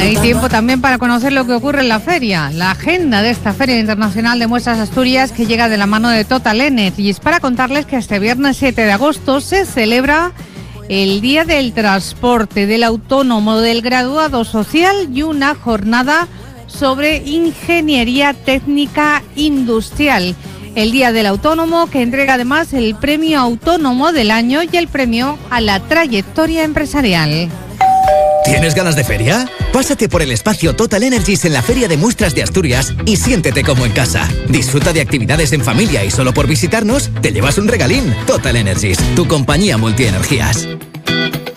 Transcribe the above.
Hay tiempo también para conocer lo que ocurre en la feria, la agenda de esta Feria Internacional de Muestras Asturias que llega de la mano de Total Energy. Y es para contarles que este viernes 7 de agosto se celebra el Día del Transporte, del Autónomo, del Graduado Social y una jornada sobre Ingeniería Técnica Industrial. El Día del Autónomo, que entrega además el Premio Autónomo del Año y el Premio a la Trayectoria Empresarial. ¿Tienes ganas de feria? Pásate por el espacio Total Energies en la Feria de Muestras de Asturias y siéntete como en casa. Disfruta de actividades en familia y solo por visitarnos te llevas un regalín. Total Energies, tu compañía multienergías.